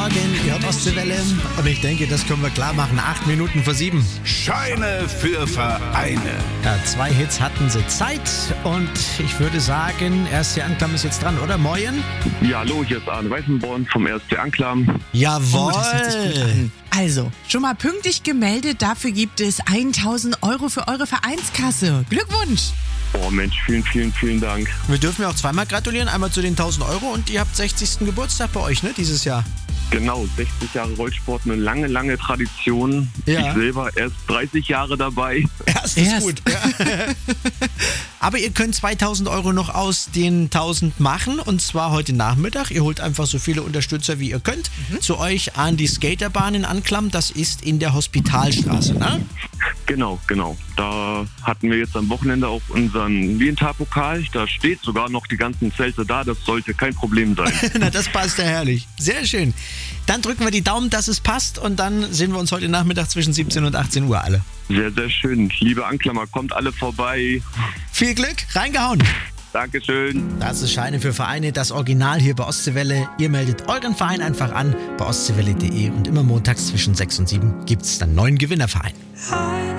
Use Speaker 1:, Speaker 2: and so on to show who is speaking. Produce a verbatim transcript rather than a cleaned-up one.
Speaker 1: Morgen, ihr hört Ostseewelle. Und ich denke, das können wir klar machen. Acht Minuten vor sieben.
Speaker 2: Scheine für Vereine.
Speaker 1: Ja, zwei Hits hatten sie Zeit. Und ich würde sagen, erste Anklam ist jetzt dran, oder? Moin.
Speaker 3: Ja, hallo, hier ist Arne Weißenborn vom ersten Anklam.
Speaker 1: Jawohl.
Speaker 4: Oh, das hört sich gut an. Also, schon mal pünktlich gemeldet. Dafür gibt es tausend Euro für eure Vereinskasse. Glückwunsch!
Speaker 3: Oh Mensch, vielen, vielen, vielen Dank.
Speaker 1: Wir dürfen ja auch zweimal gratulieren. Einmal zu den tausend Euro und ihr habt sechzigsten Geburtstag bei euch, ne, dieses Jahr.
Speaker 3: Genau, sechzig Jahre Rollsport, eine lange, lange Tradition.
Speaker 1: Ja.
Speaker 3: Ich selber erst dreißig Jahre dabei.
Speaker 1: Erst ist
Speaker 4: Erst.
Speaker 1: gut. Ja. Aber ihr könnt zweitausend Euro noch aus den tausend machen und zwar heute Nachmittag. Ihr holt einfach so viele Unterstützer, wie ihr könnt, mhm. zu euch an die Skaterbahn in Anklam. Das ist in der Hospitalstraße, ne?
Speaker 3: Genau, genau. Da hatten wir jetzt am Wochenende auch unseren Lilienthal-Pokal. Da steht sogar noch die ganzen Zelte da. Das sollte kein Problem sein.
Speaker 1: Na, das passt ja herrlich. Sehr schön. Dann drücken wir die Daumen, dass es passt und dann sehen wir uns heute Nachmittag zwischen siebzehn und achtzehn Uhr alle.
Speaker 3: Sehr, sehr schön. Liebe Anklammer, kommt alle vorbei.
Speaker 1: Viel Glück, reingehauen.
Speaker 3: Dankeschön.
Speaker 1: Das ist Scheine für Vereine, das Original hier bei Ostseewelle. Ihr meldet euren Verein einfach an bei ostseewelle punkt de und immer montags zwischen sechs und sieben gibt es dann neuen Gewinnerverein.